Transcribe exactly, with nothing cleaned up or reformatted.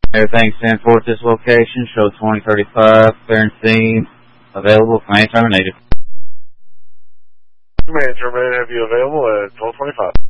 Everything ten four at this location. Show twenty thirty-five. Clear and scene. Available. Command terminated. Command terminated. Have you available at twelve twenty-five.